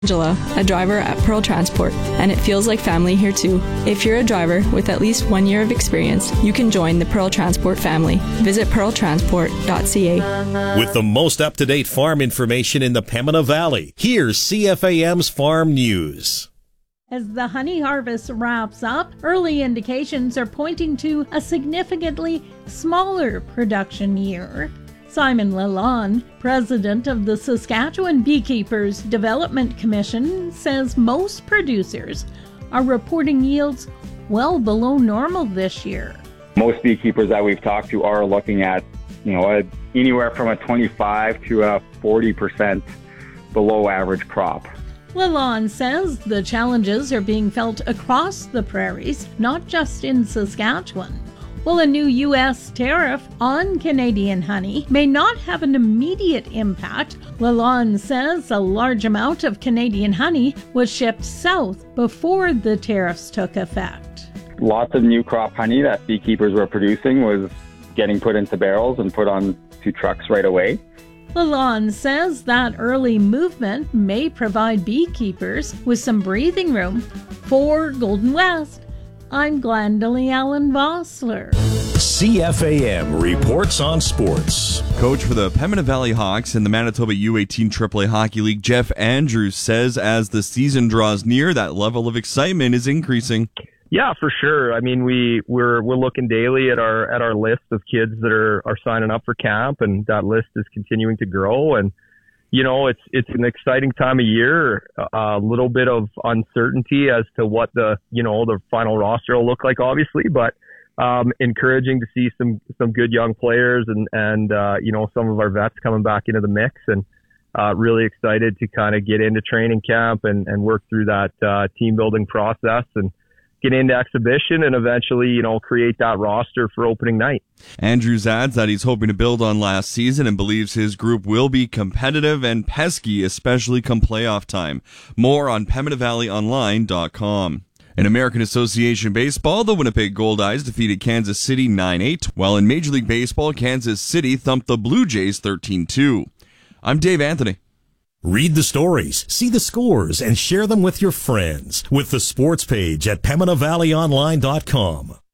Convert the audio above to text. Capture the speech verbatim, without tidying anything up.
Angela, a driver at Pearl Transport, and it feels like family here too. If you're a driver with at least one year of experience, you can join the Pearl Transport family. Visit pearl transport dot c a. With the most up-to-date farm information in the Pembina Valley, here's C F A M's Farm News. As the honey harvest wraps up, early indications are pointing to a significantly smaller production year. Simon Lalonde, president of the Saskatchewan Beekeepers Development Commission, says most producers are reporting yields well below normal this year. Most beekeepers that we've talked to are looking at, you know, a, anywhere from a twenty-five to a forty percent below average crop. Lalonde says the challenges are being felt across the prairies, not just in Saskatchewan. While a new U S tariff on Canadian honey may not have an immediate impact, Lalonde says a large amount of Canadian honey was shipped south before the tariffs took effect. Lots of new crop honey that beekeepers were producing was getting put into barrels and put on to trucks right away. Lalonde says that early movement may provide beekeepers with some breathing room. For Golden West, I'm Glendalee Allen Vossler. C F A M reports on sports. Coach for the Pembina Valley Hawks in the Manitoba U eighteen triple A Hockey League, Jeff Andrews, says as the season draws near, that level of excitement is increasing. Yeah, for sure. I mean, we we're we're looking daily at our at our list of kids that are are signing up for camp, and that list is continuing to grow. And you know, it's it's an exciting time of year. A little bit of uncertainty as to what the you know the final roster will look like, obviously, but um, encouraging to see some some good young players and and uh, you know some of our vets coming back into the mix, and uh, really excited to kind of get into training camp and and work through that uh, team building process and get into exhibition and eventually, you know, create that roster for opening night. Andrews adds that he's hoping to build on last season and believes his group will be competitive and pesky, especially come playoff time. More on pembina valley online dot com. In American Association Baseball, the Winnipeg Goldeyes defeated Kansas City nine eight, while in Major League Baseball, Kansas City thumped the Blue Jays thirteen two. I'm Dave Anthony. Read the stories, see the scores, and share them with your friends with the sports page at pembina valley online dot com.